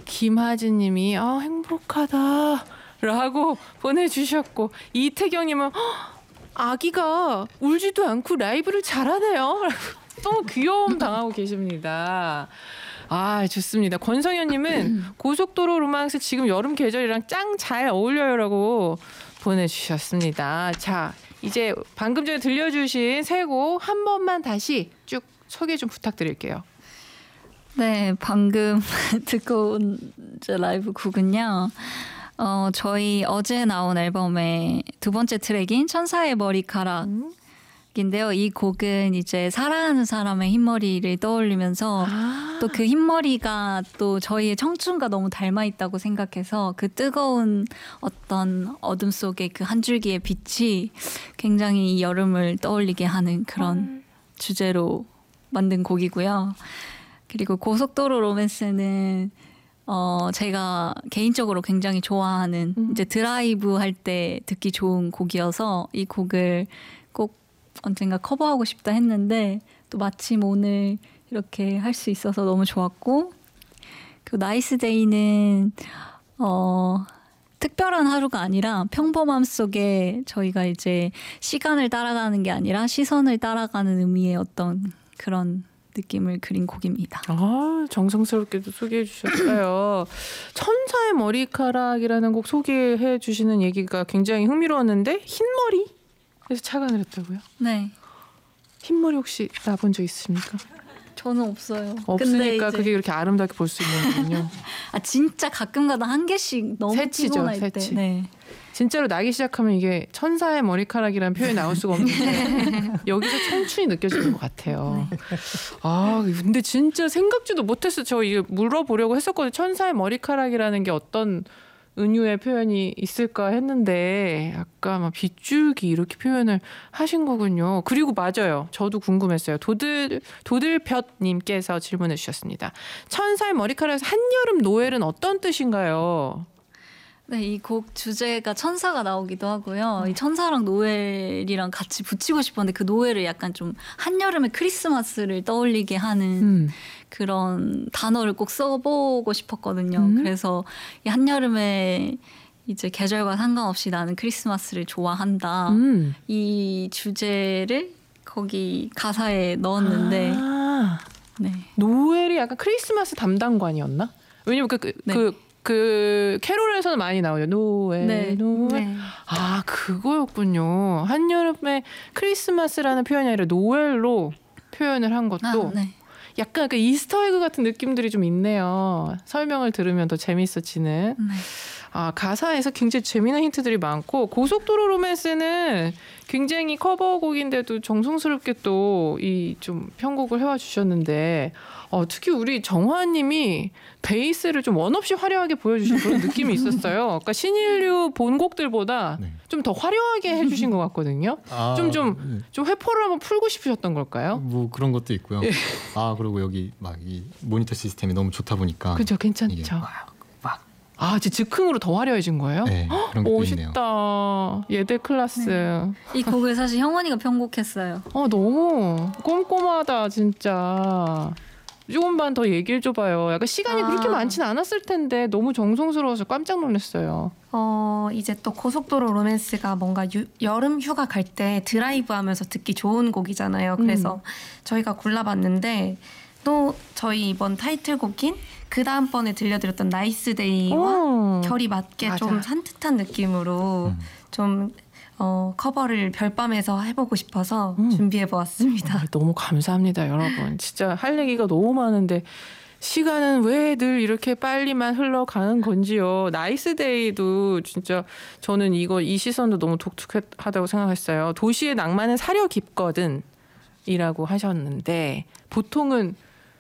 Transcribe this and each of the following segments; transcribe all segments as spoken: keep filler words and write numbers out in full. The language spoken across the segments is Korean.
김하진님이 아 행복하다 라고 보내주셨고 이태경님은 아기가 울지도 않고 라이브를 잘하네요. 너무 귀여움 당하고 계십니다. 아 좋습니다. 권성현님은 고속도로 로망스 지금 여름 계절이랑 짱 잘 어울려요라고 보내주셨습니다. 자 이제 방금 전에 들려주신 세 곡 한 번만 다시 쭉 소개 좀 부탁드릴게요. 네, 방금 듣고 온 제 라이브 곡은요. 어, 저희 어제 나온 앨범의 두 번째 트랙인 천사의 머리카락인데요. 이 곡은 이제 사랑하는 사람의 흰머리를 떠올리면서 아~ 또 그 흰머리가 또 저희의 청춘과 너무 닮아 있다고 생각해서 그 뜨거운 어떤 어둠 속의 그 한 줄기의 빛이 굉장히 이 여름을 떠올리게 하는 그런 음. 주제로 만든 곡이고요. 그리고 고속도로 로맨스는 어 제가 개인적으로 굉장히 좋아하는 음. 이제 드라이브 할 때 듣기 좋은 곡이어서 이 곡을 꼭 언젠가 커버하고 싶다 했는데 또 마침 오늘 이렇게 할 수 있어서 너무 좋았고 그리고 나이스 데이는 어 특별한 하루가 아니라 평범함 속에 저희가 이제 시간을 따라가는 게 아니라 시선을 따라가는 의미의 어떤 그런 느낌을 그린 곡입니다. 아, 정성스럽게도 소개해 주셨어요. 천사의 머리카락이라는 곡 소개해 주시는 얘기가 굉장히 흥미로웠는데 흰머리? 그래서 착안을 했다고요? 네. 흰머리 혹시 나본 적 있습니까? 저는 없어요. 없으니까 이제... 그게 그렇게 아름답게 볼 수 있는 거군요. 아 진짜 가끔가다 한 개씩 너무 새치죠, 피곤할 새치. 때. 네. 진짜로 나기 시작하면 이게 천사의 머리카락이라는 표현이 나올 수가 없는데 여기서 청춘이 느껴지는 것 같아요. 네. 아 근데 진짜 생각지도 못했어요. 저 이거 물어보려고 했었거든요. 천사의 머리카락이라는 게 어떤 은유의 표현이 있을까 했는데 아까 막 빗줄기 이렇게 표현을 하신 거군요. 그리고 맞아요. 저도 궁금했어요. 도들 도들볕님께서 질문해 주셨습니다. 천사의 머리카락에서 한여름 노엘은 어떤 뜻인가요? 네, 이 곡 주제가 천사가 나오기도 하고요. 이 천사랑 노엘이랑 같이 붙이고 싶었는데 그 노엘을 약간 좀 한여름의 크리스마스를 떠올리게 하는 음. 그런 단어를 꼭 써보고 싶었거든요. 음. 그래서 이 한여름에 이제 계절과 상관없이 나는 크리스마스를 좋아한다. 음. 이 주제를 거기 가사에 넣었는데 아. 네. 노엘이 약간 크리스마스 담당관이었나? 왜냐면 그, 그, 네. 그 그 캐롤에서는 많이 나오죠. 노엘, 네. 노엘. 네. 아 그거였군요. 한여름에 크리스마스라는 표현이 아니라 노엘로 표현을 한 것도 아, 네. 약간 그 이스터에그 같은 느낌들이 좀 있네요. 설명을 들으면 더 재밌어지는. 네. 아 가사에서 굉장히 재미난 힌트들이 많고 고속도로 로맨스는 굉장히 커버곡인데도 정성스럽게 또 이 좀 편곡을 해와 주셨는데 어, 특히 우리 정화님이 베이스를 좀 원 없이 화려하게 보여주신 그런 느낌이 있었어요. 그러니까 신인류 본곡들보다 네. 좀 더 화려하게 해주신 것 같거든요. 아, 좀, 좀, 좀 회포를 한번 풀고 싶으셨던 걸까요? 뭐 그런 것도 있고요. 예. 아 그리고 여기 막 이 모니터 시스템이 너무 좋다 보니까 그죠, 괜찮죠. 막, 막. 아, 진짜 즉흥으로 더 화려해진 거예요? 네, 그런 게 멋있다. 있네요. 예대 클래스. 네. 이 곡을 사실 형원이가 편곡했어요. 어, 너무 꼼꼼하다, 진짜. 조금만 더 얘기를 줘봐요. 약간 시간이 아. 그렇게 많지는 않았을 텐데 너무 정성스러워서 깜짝 놀랐어요. 어 이제 또 고속도로 로맨스가 뭔가 유, 여름 휴가 갈 때 드라이브 하면서 듣기 좋은 곡이잖아요. 그래서 음. 저희가 골라봤는데 또 저희 이번 타이틀곡인 그 다음번에 들려드렸던 나이스 데이와 오. 결이 맞게 맞아. 좀 산뜻한 느낌으로 음. 좀 어, 커버를 별밤에서 해보고 싶어서 음. 준비해보았습니다. 아, 너무 감사합니다, 여러분. 진짜 할 얘기가 너무 많은데 시간은 왜 늘 이렇게 빨리만 흘러가는 건지요. 나이스 데이도 진짜 저는 이거 이 시선도 너무 독특하다고 생각했어요. 도시의 낭만은 사려 깊거든 이라고 하셨는데 보통은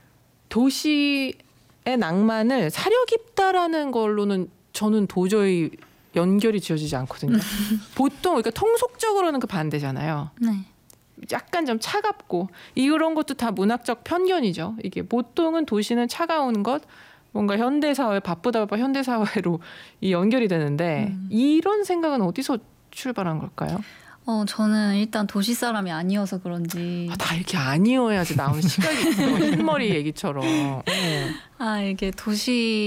도시의 낭만을 사려 깊다라는 걸로는 저는 도저히 연결이 지어지지 않거든요. 보통 그러니까 통속적으로는 그 반대잖아요. 네. 약간 좀 차갑고 이런 것도 다 문학적 편견이죠. 이게 보통은 도시는 차가운 것, 뭔가 현대사회 바쁘다 바빠 현대사회로 이 연결이 되는데 음. 이런 생각은 어디서 출발한 걸까요? 어 저는 일단 도시 사람이 아니어서 그런지 아, 다 이렇게 아니어야지 나오는 시각이 있어요. 흰머리 얘기처럼. 네. 아 이게 도시